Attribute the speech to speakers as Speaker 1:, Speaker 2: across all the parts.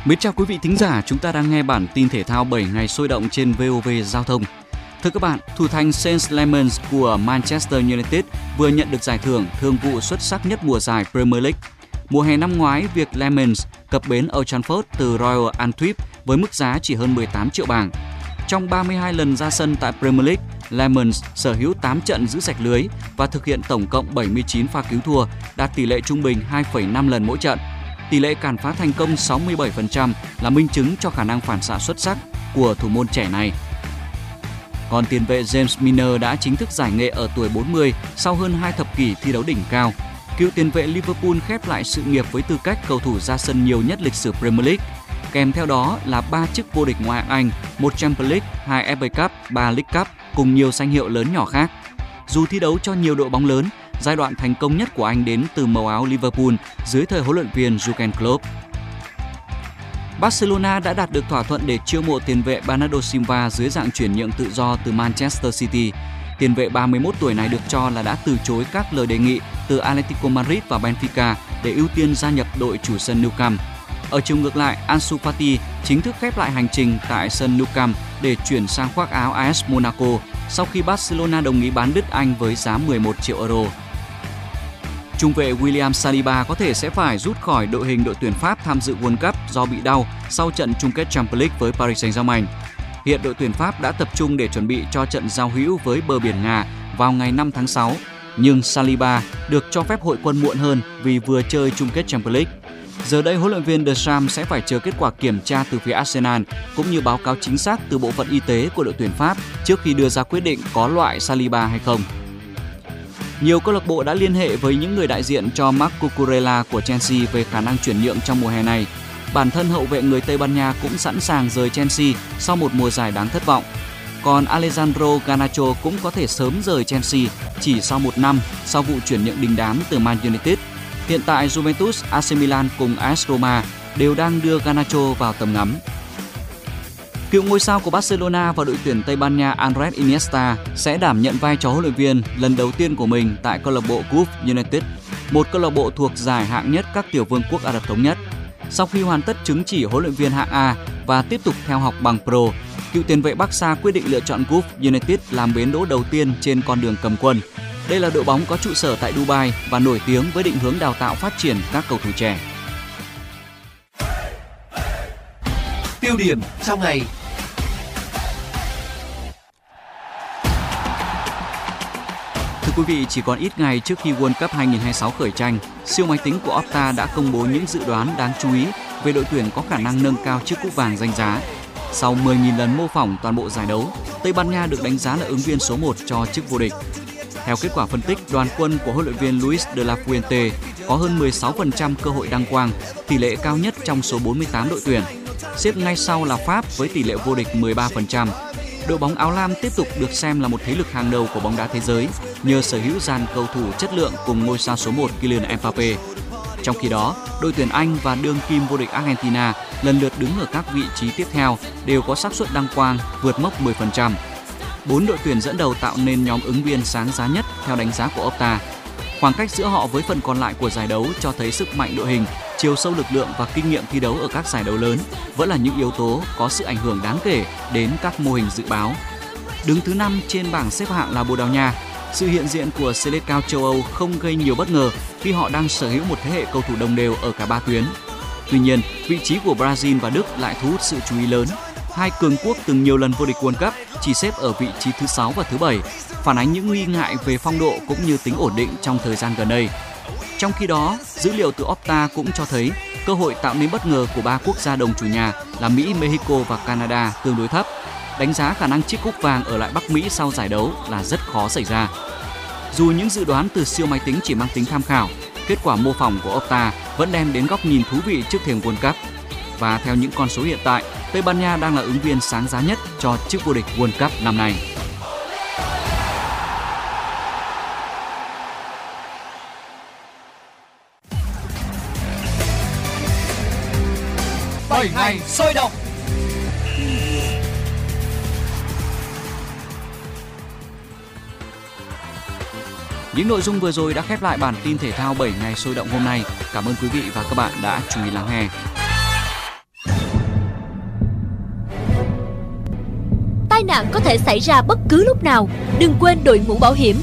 Speaker 1: Mến chào quý vị thính giả, chúng ta đang nghe bản tin thể thao 7 ngày sôi động trên VOV Giao thông. Thưa các bạn, thủ thành Saint Lemans của Manchester United vừa nhận được giải thưởng thương vụ xuất sắc nhất mùa giải Premier League. Mùa hè năm ngoái, việc Lemans cập bến Old Trafford từ Royal Antwerp với mức giá chỉ hơn 18 triệu bảng. Trong 32 lần ra sân tại Premier League, Lemans sở hữu 8 trận giữ sạch lưới và thực hiện tổng cộng 79 pha cứu thua, đạt tỷ lệ trung bình 2,5 lần mỗi trận. Tỷ lệ cản phá thành công 67% là minh chứng cho khả năng phản xạ xuất sắc của thủ môn trẻ này. Còn tiền vệ James Milner đã chính thức giải nghệ ở tuổi 40 sau hơn 2 thập kỷ thi đấu đỉnh cao. Cựu tiền vệ Liverpool khép lại sự nghiệp với tư cách cầu thủ ra sân nhiều nhất lịch sử Premier League. Kèm theo đó là 3 chức vô địch ngoại hạng Anh, 1 Champions League, 2 FA Cup, 3 League Cup cùng nhiều danh hiệu lớn nhỏ khác. Dù thi đấu cho nhiều đội bóng lớn, giai đoạn thành công nhất của anh đến từ màu áo Liverpool dưới thời huấn luyện viên Jurgen Klopp. Barcelona đã đạt được thỏa thuận để chiêu mộ tiền vệ Bernardo Silva dưới dạng chuyển nhượng tự do từ Manchester City. Tiền vệ 31 tuổi này được cho là đã từ chối các lời đề nghị từ Atletico Madrid và Benfica để ưu tiên gia nhập đội chủ sân Nou Camp. Ở chiều ngược lại, Ansu Fati chính thức khép lại hành trình tại sân Nou Camp để chuyển sang khoác áo AS Monaco sau khi Barcelona đồng ý bán đứt anh với giá 11 triệu euro. Trung vệ William Saliba có thể sẽ phải rút khỏi đội hình đội tuyển Pháp tham dự World Cup do bị đau sau trận chung kết Champions League với Paris Saint-Germain. Hiện đội tuyển Pháp đã tập trung để chuẩn bị cho trận giao hữu với bờ biển Nga vào ngày 5 tháng 6, nhưng Saliba được cho phép hội quân muộn hơn vì vừa chơi chung kết Champions League. Giờ đây, huấn luyện viên Deschamps sẽ phải chờ kết quả kiểm tra từ phía Arsenal cũng như báo cáo chính xác từ bộ phận y tế của đội tuyển Pháp trước khi đưa ra quyết định có loại Saliba hay không. Nhiều câu lạc bộ đã liên hệ với những người đại diện cho Marc Cucurella của Chelsea về khả năng chuyển nhượng trong mùa hè này. Bản thân hậu vệ người Tây Ban Nha cũng sẵn sàng rời Chelsea sau một mùa giải đáng thất vọng. Còn Alejandro Garnacho cũng có thể sớm rời Chelsea chỉ sau một năm sau vụ chuyển nhượng đình đám từ Man United. Hiện tại Juventus, AC Milan cùng AS Roma đều đang đưa Garnacho vào tầm ngắm. Cựu ngôi sao của Barcelona và đội tuyển Tây Ban Nha Andres Iniesta sẽ đảm nhận vai trò huấn luyện viên lần đầu tiên của mình tại câu lạc bộ Gulf United, một câu lạc bộ thuộc giải hạng nhất các tiểu vương quốc Ả Rập Thống Nhất. Sau khi hoàn tất chứng chỉ huấn luyện viên hạng A và tiếp tục theo học bằng Pro, cựu tiền vệ Barca quyết định lựa chọn Gulf United làm bến đỗ đầu tiên trên con đường cầm quân. Đây là đội bóng có trụ sở tại Dubai và nổi tiếng với định hướng đào tạo phát triển các cầu thủ trẻ.
Speaker 2: Tiêu điểm trong ngày.
Speaker 1: Thưa quý vị, chỉ còn ít ngày trước khi World Cup 2026 khởi tranh, siêu máy tính của Opta đã công bố những dự đoán đáng chú ý về đội tuyển có khả năng nâng cao chiếc cúp vàng danh giá. Sau 10.000 lần mô phỏng toàn bộ giải đấu, Tây Ban Nha được đánh giá là ứng viên số 1 cho chức vô địch. Theo kết quả phân tích, đoàn quân của huấn luyện viên Luis de la Fuente có hơn 16% cơ hội đăng quang, tỷ lệ cao nhất trong số 48 đội tuyển. Xếp ngay sau là Pháp với tỷ lệ vô địch 13%. Đội bóng áo lam tiếp tục được xem là một thế lực hàng đầu của bóng đá thế giới nhờ sở hữu dàn cầu thủ chất lượng cùng ngôi sao số 1 Kylian Mbappé. Trong khi đó, đội tuyển Anh và đương kim vô địch Argentina lần lượt đứng ở các vị trí tiếp theo đều có xác suất đăng quang vượt mốc 10%. 4 đội tuyển dẫn đầu tạo nên nhóm ứng viên sáng giá nhất theo đánh giá của Opta. Khoảng cách giữa họ với phần còn lại của giải đấu cho thấy sức mạnh đội hình, chiều sâu lực lượng và kinh nghiệm thi đấu ở các giải đấu lớn vẫn là những yếu tố có sự ảnh hưởng đáng kể đến các mô hình dự báo. Đứng thứ 5 trên bảng xếp hạng là Bồ Đào Nha. Sự hiện diện của Selecao châu Âu không gây nhiều bất ngờ khi họ đang sở hữu một thế hệ cầu thủ đồng đều ở cả ba tuyến. Tuy nhiên, vị trí của Brazil và Đức lại thu hút sự chú ý lớn. Hai cường quốc từng nhiều lần vô địch World Cup chỉ xếp ở vị trí thứ 6 và thứ 7, phản ánh những nghi ngại về phong độ cũng như tính ổn định trong thời gian gần đây. Trong khi đó, dữ liệu từ Opta cũng cho thấy cơ hội tạo nên bất ngờ của ba quốc gia đồng chủ nhà là Mỹ, Mexico và Canada tương đối thấp. Đánh giá khả năng chiếc cúp vàng ở lại Bắc Mỹ sau giải đấu là rất khó xảy ra. Dù những dự đoán từ siêu máy tính chỉ mang tính tham khảo, kết quả mô phỏng của Opta vẫn đem đến góc nhìn thú vị trước thềm World Cup. Và theo những con số hiện tại, Tây Ban Nha đang là ứng viên sáng giá nhất cho chức vô địch World Cup năm nay.
Speaker 2: Bảy ngày sôi động.
Speaker 1: Những nội dung vừa rồi đã khép lại bản tin thể thao 7 ngày sôi động hôm nay. Cảm ơn quý vị và các bạn đã chú ý lắng nghe.
Speaker 3: tai nạn có thể xảy ra bất cứ lúc nào. Đừng quên đội mũ bảo hiểm.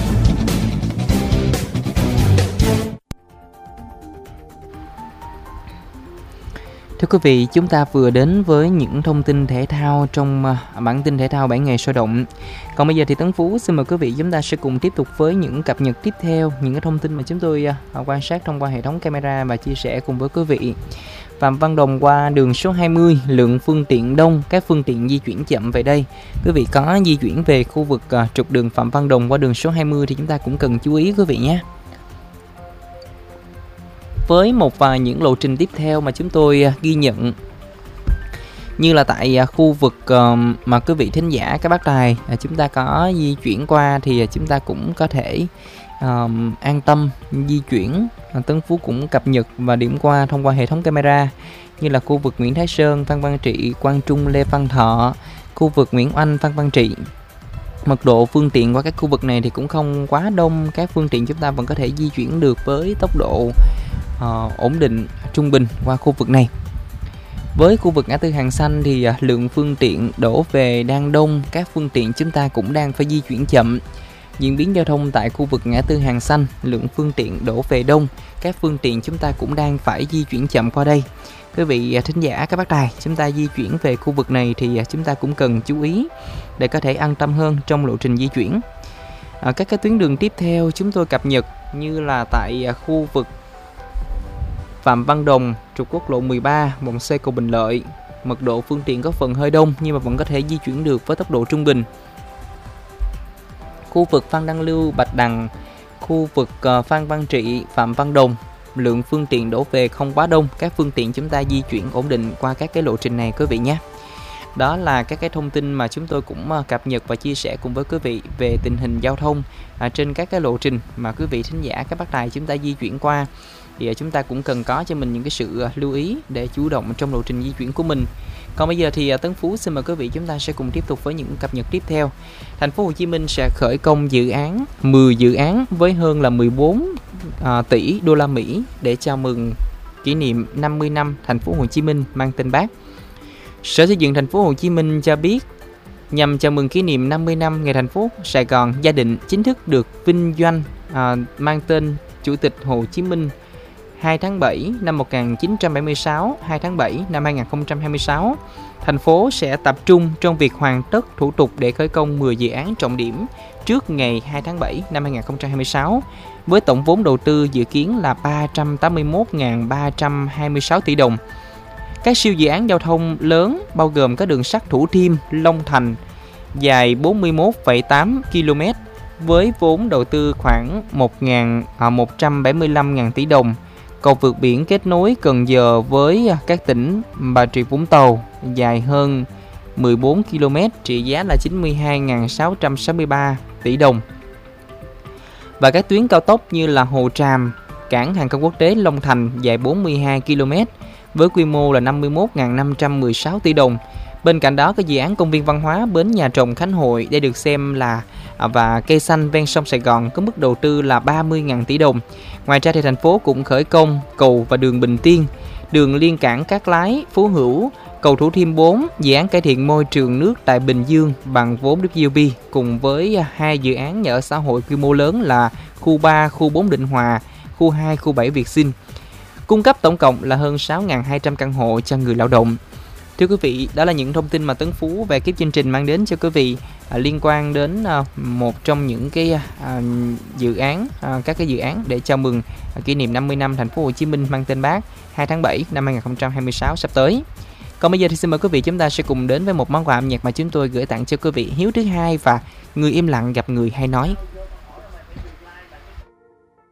Speaker 4: Thưa quý vị, chúng ta vừa đến với những thông tin thể thao trong bản tin thể thao 7 ngày sôi động. Còn bây giờ thì Tấn Phú xin mời quý vị chúng ta sẽ cùng tiếp tục với những cập nhật tiếp theo, những cái thông tin mà chúng tôi quan sát thông qua hệ thống camera và chia sẻ cùng với quý vị. Phạm Văn Đồng qua đường số 20, lượng phương tiện đông, các phương tiện di chuyển chậm về đây. Quý vị có di chuyển về khu vực trục đường Phạm Văn Đồng qua đường số 20 thì chúng ta cũng cần chú ý quý vị nhé. Với một vài những lộ trình tiếp theo mà chúng tôi ghi nhận, như là tại khu vực mà quý vị thính giả các bác tài chúng ta có di chuyển qua thì chúng ta cũng có thể an tâm di chuyển. Tấn Phú cũng cập nhật và điểm qua thông qua hệ thống camera, như là khu vực Nguyễn Thái Sơn, Phan Văn Trị, Quang Trung, Lê Văn Thọ, khu vực Nguyễn Oanh, Phan Văn Trị. Mật độ phương tiện qua các khu vực này thì cũng không quá đông, các phương tiện chúng ta vẫn có thể di chuyển được với tốc độ ổn định, trung bình qua khu vực này. Với khu vực ngã tư Hàng Xanh thì lượng phương tiện đổ về đang đông, các phương tiện chúng ta cũng đang phải di chuyển chậm. Diễn biến giao thông tại khu vực ngã tư Hàng Xanh, lượng phương tiện đổ về đông, các phương tiện chúng ta cũng đang phải di chuyển chậm qua đây. Quý vị thính giả các bác tài, chúng ta di chuyển về khu vực này thì chúng ta cũng cần chú ý để có thể an tâm hơn trong lộ trình di chuyển. Các cái tuyến đường tiếp theo chúng tôi cập nhật như là tại khu vực Phạm Văn Đồng, trục quốc lộ 13, vòng xoay cầu Bình Lợi. Mật độ phương tiện có phần hơi đông nhưng mà vẫn có thể di chuyển được với tốc độ trung bình. Khu vực Phan Đăng Lưu, Bạch Đằng, khu vực Phan Văn Trị, Phạm Văn Đồng, lượng phương tiện đổ về không quá đông, các phương tiện chúng ta di chuyển ổn định qua các cái lộ trình này quý vị nhé. Đó là các cái thông tin mà chúng tôi cũng cập nhật và chia sẻ cùng với quý vị về tình hình giao thông trên các cái lộ trình mà quý vị thính giả các bác tài chúng ta di chuyển qua. Thì chúng ta cũng cần có cho mình những cái sự lưu ý để chủ động trong lộ trình di chuyển của mình. Còn bây giờ thì Tấn Phú xin mời quý vị chúng ta sẽ cùng tiếp tục với những cập nhật tiếp theo. Thành phố Hồ Chí Minh sẽ khởi công dự án 10 dự án với hơn là 14 tỷ đô la Mỹ để chào mừng kỷ niệm 50 năm Thành phố Hồ Chí Minh mang tên Bác. Sở Xây dựng Thành phố Hồ Chí Minh cho biết nhằm chào mừng kỷ niệm 50 năm ngày thành phố Sài Gòn gia định chính thức được vinh doanh mang tên Chủ tịch Hồ Chí Minh 2 tháng 7 năm 1976, 2 tháng 7 năm 2026, thành phố sẽ tập trung trong việc hoàn tất thủ tục để khởi công 10 dự án trọng điểm trước ngày 2 tháng 7 năm 2026, với tổng vốn đầu tư dự kiến là 381.326 tỷ đồng. Các siêu dự án giao thông lớn bao gồm các đường sắt Thủ Thiêm, Long Thành dài 41,8 km với vốn đầu tư khoảng 175.000 tỷ đồng. Cầu vượt biển kết nối Cần Giờ với các tỉnh Bà Rịa Vũng Tàu dài hơn 14 km trị giá là 92.663 tỷ đồng. Và các tuyến cao tốc như là Hồ Tràm, cảng hàng không quốc tế Long Thành dài 42 km với quy mô là 51.516 tỷ đồng. Bên cạnh đó, các dự án công viên văn hóa Bến Nhà Trồng Khánh Hội đây được xem là và cây xanh ven sông Sài Gòn có mức đầu tư là 30.000 tỷ đồng. Ngoài ra thì thành phố cũng khởi công cầu và đường Bình Tiên, đường liên cảng Cát Lái, Phú Hữu, cầu Thủ Thiêm 4, dự án cải thiện môi trường nước tại Bình Dương bằng vốn WB cùng với hai dự án nhà ở xã hội quy mô lớn là khu 3, khu 4 Định Hòa, khu 2, khu 7 Việt Sinh. Cung cấp tổng cộng là hơn 6.200 căn hộ cho người lao động. Thưa quý vị, đó là những thông tin mà Tấn Phú về kiếp chương trình mang đến cho quý vị liên quan đến một trong những cái dự án, các cái dự án để chào mừng kỷ niệm 50 năm Thành phố Hồ Chí Minh mang tên Bác 2 tháng 7 năm 2026 sắp tới. Còn bây giờ thì xin mời quý vị chúng ta sẽ cùng đến với một món quà âm nhạc mà chúng tôi gửi tặng cho quý vị, Hiếu thứ hai và Người im lặng gặp người hay nói.